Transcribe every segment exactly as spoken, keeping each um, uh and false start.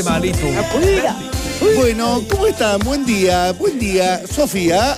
Malito. Bueno, ¿cómo están? Buen día, buen día. Sofía.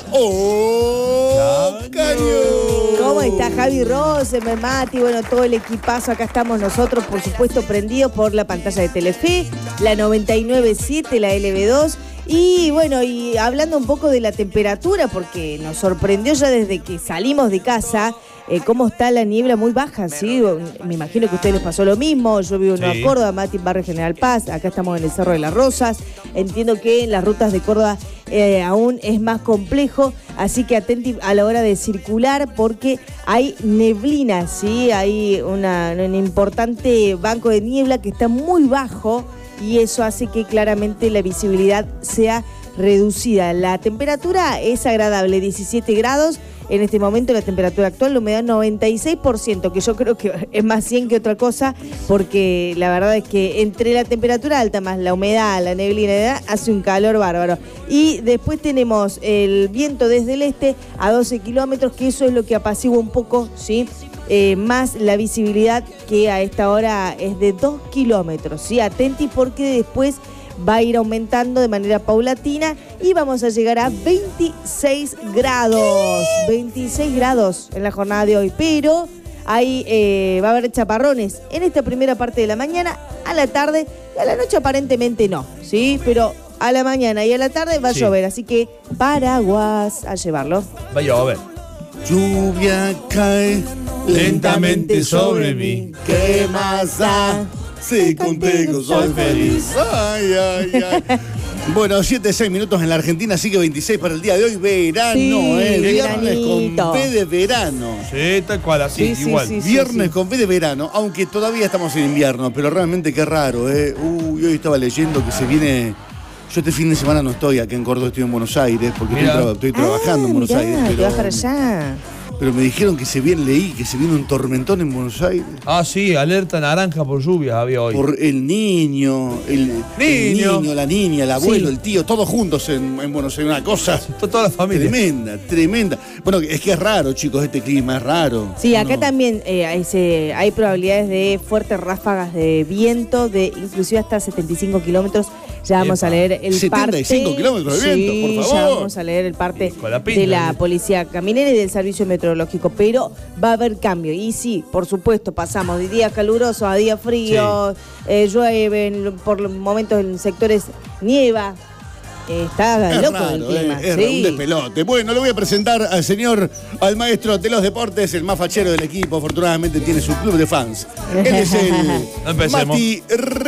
¡Oh! Caño. ¿Cómo está Javi Rosemer, Mati? Bueno, todo el equipazo. Acá estamos nosotros, por supuesto, prendidos por la pantalla de Telefe, la noventa y nueve punto siete, la L B dos. Y bueno, y hablando un poco de la temperatura, porque nos sorprendió ya desde que salimos de casa, eh, cómo está la niebla muy baja, ¿sí? Me imagino que a ustedes les pasó lo mismo. Yo vivo en Nueva Sí. Córdoba, Mati en Barrio General Paz, acá estamos en el Cerro de las Rosas. Entiendo que en las rutas de Córdoba eh, aún es más complejo, así que atenti a la hora de circular porque hay neblina, ¿sí? Hay una, un importante banco de niebla que está muy bajo, y eso hace que claramente la visibilidad sea reducida. La temperatura es agradable, diecisiete grados. En este momento la temperatura actual, la humedad noventa y seis por ciento, que yo creo que es más cien que otra cosa, porque la verdad es que entre la temperatura alta más la humedad, la neblina, hace un calor bárbaro. Y después tenemos el viento desde el este a doce kilómetros, que eso es lo que apacigua un poco, ¿sí? Eh, más la visibilidad, que a esta hora es de dos kilómetros, ¿sí? Atenti porque después va a ir aumentando de manera paulatina y vamos a llegar a veintiséis grados. veintiséis grados en la jornada de hoy, pero ahí eh, va a haber chaparrones en esta primera parte de la mañana, a la tarde y a la noche aparentemente no, ¿sí? Pero a la mañana y a la tarde va a Sí. llover, así que paraguas a llevarlo. Va a llover. Lluvia cae Lentamente sobre mí. ¿Qué más da? Si contigo soy feliz. Ay, ay, ay. Bueno, siete, seis minutos en la Argentina, sigue veintiséis para el día de hoy. Verano, Sí, ¿eh? Viernes veranito. con P de verano. Sí, tal cual, así, Sí, sí, igual. sí. Viernes con P de verano, aunque todavía estamos en invierno, pero realmente qué raro, ¿eh? Uy, hoy estaba leyendo que se viene... Yo este fin de semana no estoy acá en Córdoba, estoy en Buenos Aires, porque estoy, Mirá. tra- estoy trabajando Ah, en Buenos mirá, Aires. te Pero, vas para allá. pero me dijeron que se viene, leí, que se viene un tormentón en Buenos Aires. Ah, sí, alerta naranja por lluvia había hoy. Por el niño, el el Niño. niño, la niña, el abuelo, Sí. el tío, todos juntos en, en Buenos Aires. Una cosa Está toda la familia. tremenda, tremenda. Bueno, es que es raro, chicos, este clima, es raro. Sí, acá No. también eh, hay, se- hay probabilidades de fuertes ráfagas de viento, de inclusive hasta setenta y cinco kilómetros. Ya vamos Epa. a leer el setenta y cinco parte. kilómetros de viento, Sí, por ya favor. vamos a leer el parte Con la pinta, de la ¿eh? policía caminera y del servicio meteorológico, pero va a haber cambio. Y sí, por supuesto, pasamos de días calurosos a días fríos, eh, llueven, por los momentos en sectores nieva. Eh, está Es loco raro, el clima. eh, es sí. un despelote. Bueno, lo voy a presentar al señor, al maestro de los deportes, el más fachero del equipo. Afortunadamente tiene su club de fans. Él es el No empecemos. Mati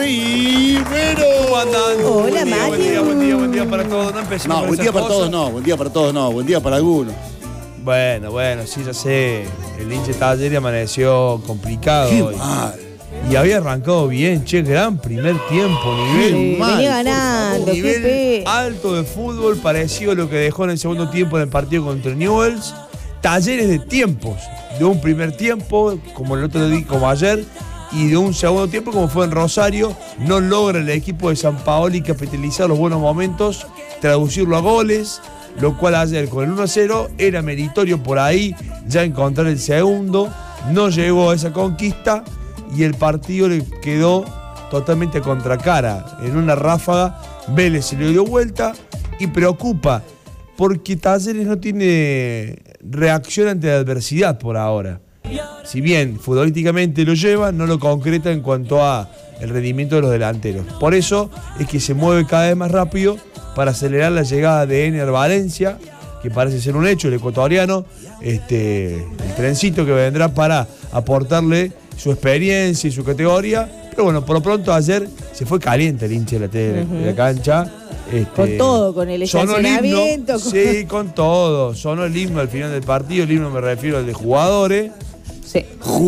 Rivero. ¿Cómo andan? Hola, buen día, Mati. buen día, buen día, buen día para todos. No empecemos No, con buen esas día para cosas. todos no, buen día para todos no, buen día para algunos. Bueno, bueno, sí, ya sé. El hinche Talleres amaneció complicado Qué hoy. mal. Y había arrancado bien, che, gran primer tiempo, nivel, Sí, mal, venía por ganando, favor. nivel Pepe. alto de fútbol, parecido a lo que dejó en el segundo tiempo en el partido contra Newell's. Talleres de tiempos, de un primer tiempo, como el otro día, como ayer, y de un segundo tiempo, como fue en Rosario. No logra el equipo de San Paoli capitalizar los buenos momentos, traducirlo a goles, lo cual ayer con el uno a cero era meritorio por ahí ya encontrar el segundo. No llegó a esa conquista y el partido le quedó totalmente a contracara. En una ráfaga, Vélez se le dio vuelta y preocupa porque Talleres no tiene reacción ante la adversidad por ahora. Si bien futbolísticamente lo lleva, no lo concreta en cuanto a el rendimiento de los delanteros. Por eso es que se mueve cada vez más rápido para acelerar la llegada de Ener Valencia, que parece ser un hecho, el ecuatoriano, este, el trencito que vendrá para aportarle su experiencia y su categoría. Pero bueno, por lo pronto ayer se fue caliente el hincha de la, tele, Ujú. de la cancha. Este, Con todo, con el sonó el himno, estacionamiento, con- sí, con todo. Sonó el himno al final del partido. El himno me refiero al de jugadores. Sí.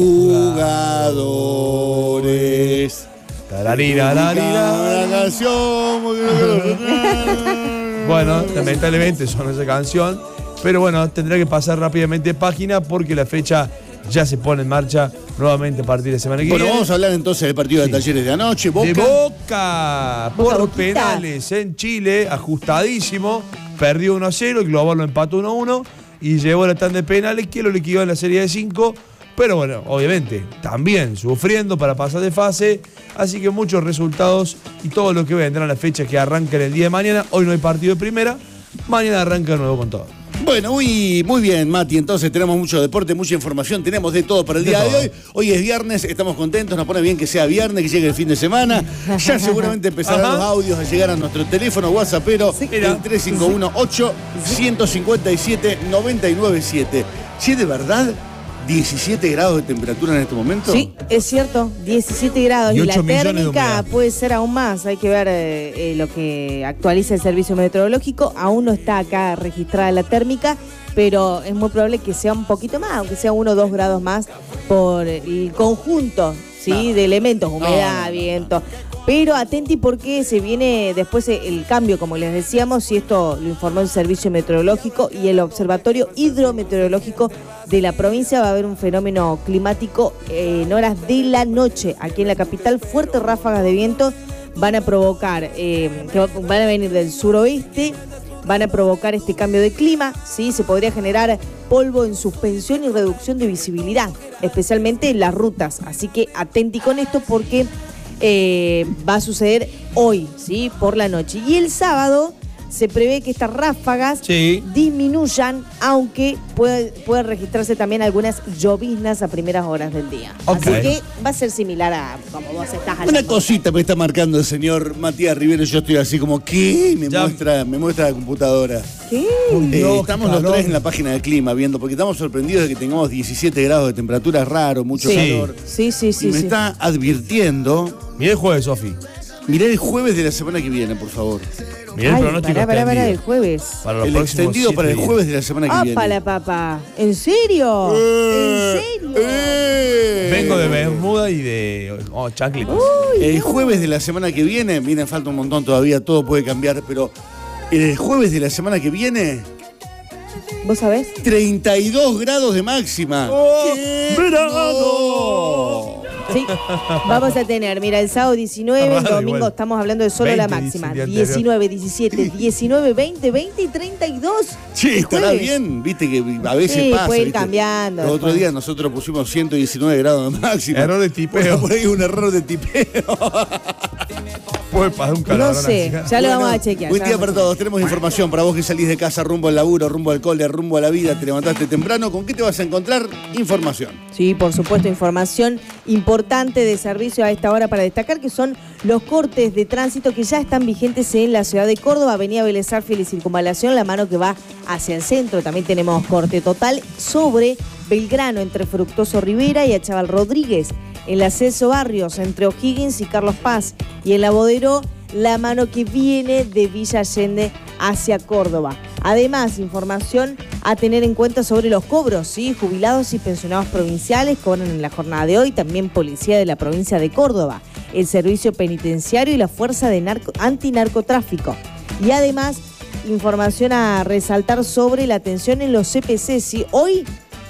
Jugadores. Tararira, tararira. La canción. Bueno, lamentablemente sonó esa canción. Pero bueno, tendrá que pasar rápidamente página porque la fecha ya se pone en marcha nuevamente a partir de la semana que Bueno, viene. vamos a hablar entonces del partido de Sí. Talleres de anoche. Boca. De Boca, por Boca, Boquita. penales en Chile, ajustadísimo. Perdió uno a cero, el Global lo empató uno a uno y llevó la tanda de penales que lo liquidó en la serie de cinco. Pero bueno, obviamente, también sufriendo para pasar de fase Así que muchos resultados y todo lo que vendrá a la fecha que arranca el día de mañana. Hoy no hay partido de primera, mañana arranca de nuevo con todo. Bueno, muy, muy bien, Mati. Entonces tenemos mucho deporte, mucha información, tenemos de todo para el De día de, todo. hoy. Hoy es viernes, estamos contentos, nos pone bien que sea viernes, que llegue el fin de semana. Ya seguramente empezarán Ajá. los audios a llegar a nuestro teléfono WhatsAppero, Sí. el tres cinco uno, ocho, uno cinco siete, nueve nueve siete. Che, ¿de verdad? ¿diecisiete grados de temperatura en este momento? Sí, es cierto, diecisiete grados. Y Y, la ocho millones de térmica humedad. puede ser aún más. Hay que ver eh, eh, lo que actualiza el servicio meteorológico. Aún no está acá registrada la térmica, pero es muy probable que sea un poquito más, aunque sea uno o dos grados más por el conjunto, ¿sí? No. De elementos, humedad, No, no, no, viento. Pero atenti porque se viene después el cambio, como les decíamos, y esto lo informó el Servicio Meteorológico y el Observatorio Hidrometeorológico de la provincia. Va a haber un fenómeno climático eh, en horas de la noche aquí en la capital. Fuertes ráfagas de viento van a provocar, eh, que van a venir del suroeste, van a provocar este cambio de clima, ¿sí? Se podría generar polvo en suspensión y reducción de visibilidad, especialmente en las rutas. Así que atenti con esto porque eh, va a suceder hoy, ¿sí? Por la noche. Y el sábado se prevé que estas ráfagas Sí. disminuyan, aunque puede, puede registrarse también algunas lloviznas a primeras horas del día. Ok. Así que va a ser similar a como vos estás allá. Una cosita me está marcando el señor Matías Rivero. Yo estoy así como, ¿qué? Me Ya. muestra, me muestra la computadora. ¿Qué? Uy, Eh, Dios, estamos qué los calor. tres en la página de clima viendo, porque estamos sorprendidos de que tengamos diecisiete grados de temperatura, es raro, mucho Sí. calor. Sí, sí, y sí. me sí. está advirtiendo, Mirá el jueves, Sofi. mirá el jueves de la semana que viene, por favor. Mirá el Ay, pronóstico pará, pará, pará, el extendido. jueves. Para los El próximos extendido siete para el días. jueves de la semana que ¡Ah, viene. para la papa! ¿En serio? Eh, ¿En serio? eh. Vengo de Bermuda y de oh, chancletas. El jueves de la semana que viene, miren, falta un montón todavía, todo puede cambiar, pero el jueves de la semana que viene, ¿Vos sabés? treinta y dos grados de máxima. ¡Oh, ¡Qué verano! no! Sí. Vamos a tener, mira, el sábado diecinueve, el Raro, domingo igual. estamos hablando de solo la veinte, máxima. dice el día anterior. diecinueve, diecisiete, diecinueve, veinte, veinte y treinta y dos. Che, El estará jueves. bien, viste que a veces Sí, pasa. puede ir ¿viste? cambiando El otro después. día nosotros pusimos ciento diecinueve grados de máxima. Error de tipeo. Bueno, por ahí un error de tipeo. Puede pasar un calor. No sé, ya lo Bueno, vamos a chequear. Buen ya día vamos para a todos. Tenemos información para vos que salís de casa rumbo al laburo, rumbo al cole, rumbo a la vida, te levantaste temprano. ¿Con qué te vas a encontrar? Información. Sí, por supuesto, información importante de servicio a esta hora para destacar, que son los cortes de tránsito que ya están vigentes en la ciudad de Córdoba, Avenida Vélez Arfiel y Circunvalación, la mano que va hacia el centro. También tenemos corte total sobre Belgrano, entre Fructuoso Rivera y Achaval Rodríguez. En la Celso Barrios, entre O'Higgins y Carlos Paz. Y en la Bodero, la mano que viene de Villa Allende hacia Córdoba. Además, información a tener en cuenta sobre los cobros, ¿sí? Jubilados y pensionados provinciales cobran en la jornada de hoy, también Policía de la provincia de Córdoba, el Servicio Penitenciario y la Fuerza de narco, Antinarcotráfico. Y además, información a resaltar sobre la atención en los C P C, ¿sí? Hoy...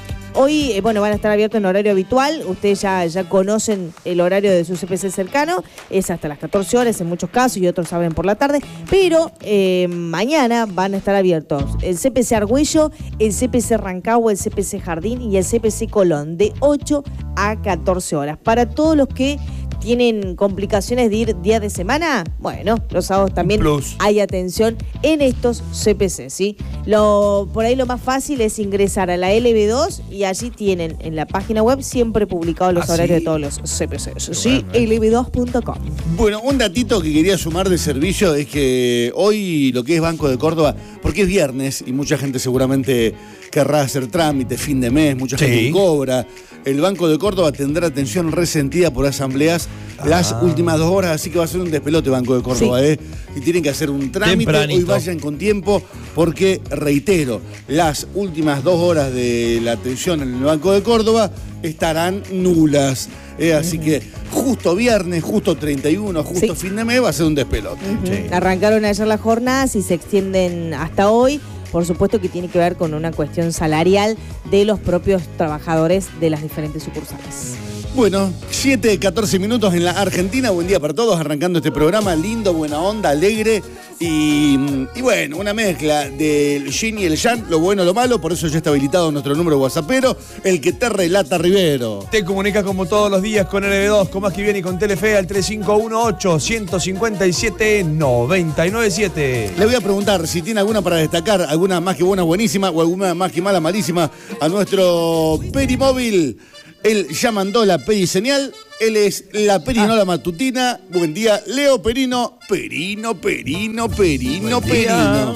Hoy, eh, bueno, van a estar abiertos en horario habitual. Ustedes ya, ya conocen el horario de su C P C cercano. Es hasta las catorce horas en muchos casos y otros abren por la tarde. Pero eh, mañana van a estar abiertos el C P C Argüello, el C P C Rancagua, el C P C Jardín y el C P C Colón de ocho a catorce horas. Para todos los que tienen complicaciones de ir día de semana, bueno, los sábados también Plus. hay atención en estos C P C, ¿sí? Lo, por ahí lo más fácil es ingresar a la L B dos y allí tienen en la página web siempre publicados los ¿Ah, horarios sí? de todos los C P C, Qué ¿sí? bueno, ¿eh? L B dos punto com. Bueno, un datito que quería sumar de servicio es que hoy lo que es Banco de Córdoba, porque es viernes y mucha gente seguramente querrá hacer trámites, fin de mes, mucha Sí. gente cobra. El Banco de Córdoba tendrá atención resentida por asambleas las Ah. últimas dos horas, así que va a ser un despelote Banco de Córdoba, ¿eh? Y tienen que hacer un trámite, Tempranito. hoy vayan con tiempo, porque, reitero, las últimas dos horas de la atención en el Banco de Córdoba estarán nulas. ¿eh? Así que justo viernes, justo treinta y uno, justo Sí. fin de mes va a ser un despelote. Sí. Arrancaron ayer las jornadas y se extienden hasta hoy. Por supuesto que tiene que ver con una cuestión salarial de los propios trabajadores de las diferentes sucursales. Bueno, siete, catorce minutos en la Argentina. Buen día para todos, arrancando este programa lindo, buena onda, alegre. Y, y bueno, una mezcla del yin y el yang, lo bueno, lo malo, por eso ya está habilitado nuestro número whatsappero, el que te relata Rivero. Te comunicas como todos los días con L B dos, con Más que Bien y con Telefe al tres cinco uno ocho, uno cinco siete, nueve nueve siete. Le voy a preguntar si tiene alguna para destacar, alguna más que buena, buenísima, o alguna más que mala, malísima, a nuestro Perimóvil. Él ya mandó la periseñal, él es la perinola matutina. Buen día, Leo Perino. Perino, Perino, Perino, Perino.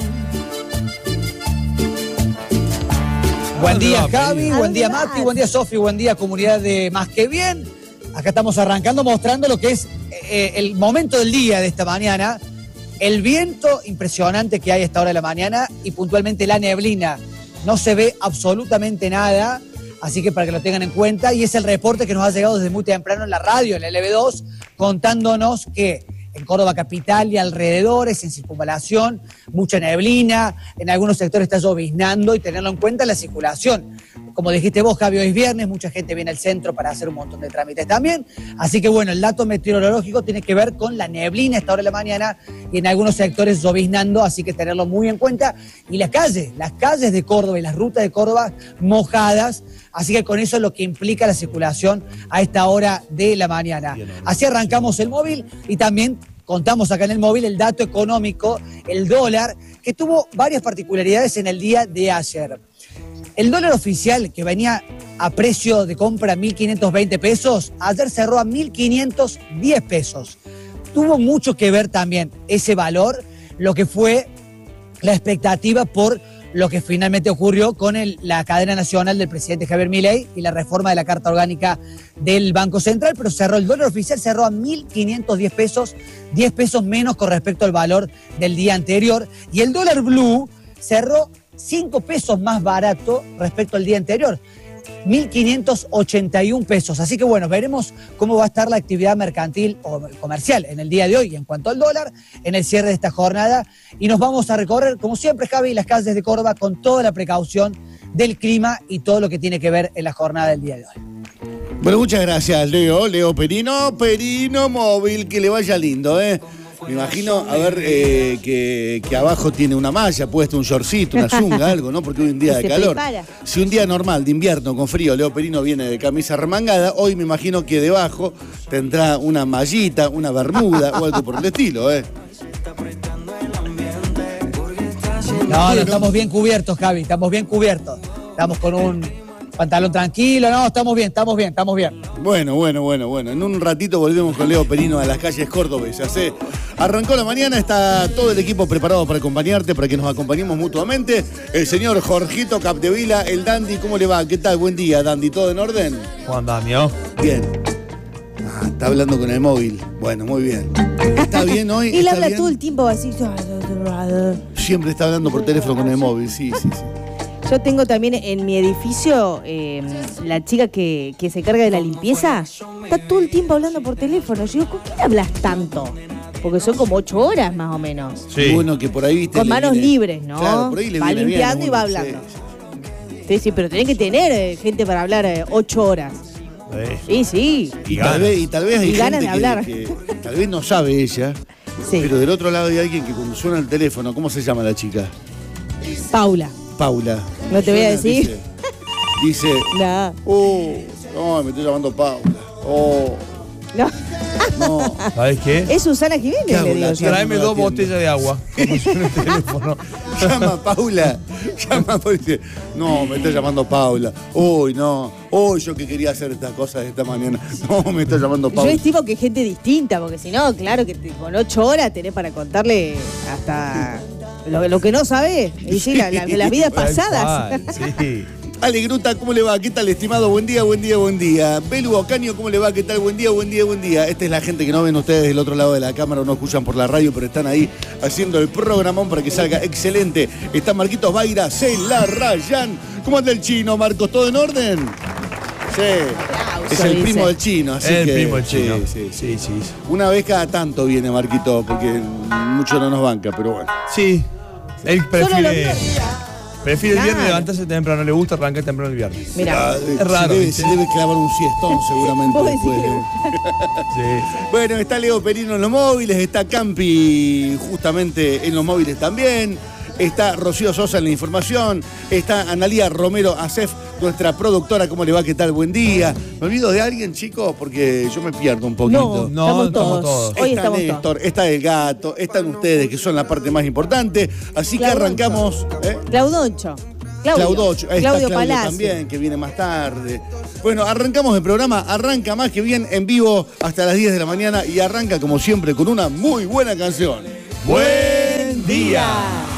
Buen día, Javi, buen día, Mati, buen día, Sofi, buen día, comunidad de Más que Bien. Acá estamos arrancando mostrando lo que es eh, el momento del día de esta mañana. El viento impresionante que hay a esta hora de la mañana y puntualmente la neblina. No se ve absolutamente nada. Así que para que lo tengan en cuenta, y es el reporte que nos ha llegado desde muy temprano en la radio, en el L B dos, contándonos que en Córdoba capital y alrededores, en circunvalación, mucha neblina, en algunos sectores está lloviznando y tenerlo en cuenta la circulación. Como dijiste vos, Javi, hoy es viernes, mucha gente viene al centro para hacer un montón de trámites también. Así que bueno, el dato meteorológico tiene que ver con la neblina a esta hora de la mañana y en algunos sectores lloviznando, así que tenerlo muy en cuenta. Y las calles, las calles de Córdoba y las rutas de Córdoba mojadas, así que con eso es lo que implica la circulación a esta hora de la mañana. Así arrancamos el móvil y también contamos acá en el móvil el dato económico, el dólar, que tuvo varias particularidades en el día de ayer. El dólar oficial, que venía a precio de compra mil quinientos veinte pesos, ayer cerró a mil quinientos diez pesos. Tuvo mucho que ver también ese valor, lo que fue la expectativa por lo que finalmente ocurrió con el, la cadena nacional del presidente Javier Milei y la reforma de la Carta Orgánica del Banco Central, pero cerró el dólar oficial cerró a mil quinientos diez pesos, diez pesos menos con respecto al valor del día anterior, y el dólar blue cerró cinco pesos más barato respecto al día anterior, mil quinientos ochenta y uno pesos. Así que bueno, veremos cómo va a estar la actividad mercantil o comercial en el día de hoy en cuanto al dólar, en el cierre de esta jornada. Y nos vamos a recorrer, como siempre, Javi, las calles de Córdoba con toda la precaución del clima y todo lo que tiene que ver en la jornada del día de hoy. Bueno, muchas gracias, Leo. Leo Perino, Perino Móvil, que le vaya lindo, ¿eh? Me imagino, a ver, eh, que, que abajo tiene una malla, puesto un shortcito, una zunga, algo, ¿no? Porque hoy un día de calor. Prepara. Si un día normal, de invierno, con frío, Leo Perino viene de camisa remangada, hoy me imagino que debajo tendrá una mallita, una bermuda o algo por el estilo, ¿eh? No, no, estamos bien cubiertos, Javi, estamos bien cubiertos. Estamos con un pantalón tranquilo, no, estamos bien, estamos bien, estamos bien. Bueno, bueno, bueno, bueno. En un ratito volvemos con Leo Perino a las calles cordobesas, ¿eh? Arrancó la mañana, está todo el equipo preparado para acompañarte, para que nos acompañemos mutuamente. El señor Jorgito Capdevila, el Dandy, ¿cómo le va? ¿Qué tal? Buen día, Dandy, ¿todo en orden? ¿Cómo andás, mío? Bien. Ah, está hablando con el móvil. Bueno, muy bien. ¿Está bien hoy? Y él habla bien? todo el tiempo así. Siempre está hablando por teléfono con el móvil, sí, sí, sí. Yo tengo también en mi edificio eh, la chica que, que se carga de la limpieza, está todo el tiempo hablando por teléfono. Yo digo, ¿con quién hablas tanto? Porque son como ocho horas más o menos. Sí. Bueno, que por ahí viste. Con manos viene, libres, ¿no? Claro, por ahí le va viene limpiando bien, y va hablando. Sí, sí, sí, pero tenés que tener eh, gente para hablar eh, ocho horas. Sí, sí. Y, y, tal, vez, y tal vez hay y gente de que, hablar. Que, que tal vez no sabe ella, sí. Pero del otro lado hay alguien que cuando suena el teléfono, ¿cómo se llama la chica? Paula. Paula. No te voy a decir. Dice, dice no. Oh, no, me estoy llamando Paula. Oh. No. No. ¿Sabes qué? Es Susana Jiménez, le digo. Tráeme dos botellas de agua. Como suena el teléfono. Llama a Paula. Llama a Paula. No, me está llamando Paula. Uy, no. Uy, yo que quería hacer estas cosas esta mañana. No, me está llamando Paula. Yo estimo que gente distinta, porque si no, claro que te, con ocho horas tenés para contarle hasta lo, lo que no sabés. Y sí, la, la, las vidas pasadas. Sí. Ale Gruta, ¿cómo le va? ¿Qué tal, estimado? Buen día, buen día, buen día. Belu Ocaño, ¿cómo le va? ¿Qué tal? Buen día, buen día, buen día. Esta es la gente que no ven ustedes del otro lado de la cámara o no escuchan por la radio, pero están ahí haciendo el programón para que salga excelente. Está Marquitos Baira, se la rayan. ¿Cómo anda el chino, Marcos? ¿Todo en orden? Sí. Es el primo del chino, así el que... El primo del chino. Sí, sí, sí, sí. Una vez cada tanto viene Marquito, porque mucho no nos banca, pero bueno. Sí. Él prefiere... Prefiere el viernes Claro. levantarse temprano, no le gusta arrancar temprano el viernes. Mira, Ah, Es raro, Se debe, ¿viste? se debe clavar un siestón seguramente Vos decís después. que le ¿eh? Sí. Bueno, está Leo Perino en los móviles, está Campi justamente en los móviles también, está Rocío Sosa en la información, está Analía Romero Acef, nuestra productora. ¿Cómo le va? ¿Qué tal? Buen día. ¿Me olvido de alguien, chicos? Porque yo me pierdo un poquito. no, No, estamos estamos todos. todos. Hoy Está estamos Néstor, todos. está el gato, están ustedes, que son la parte más importante. Así que Claudoncho. arrancamos. ¿eh? Claudoncho. Claudio. Claudocho, ahí Claudio está Claudio Palacio. también, que viene más tarde. Bueno, arrancamos el programa, arranca más que bien en vivo hasta las diez de la mañana y arranca como siempre con una muy buena canción. Buen día.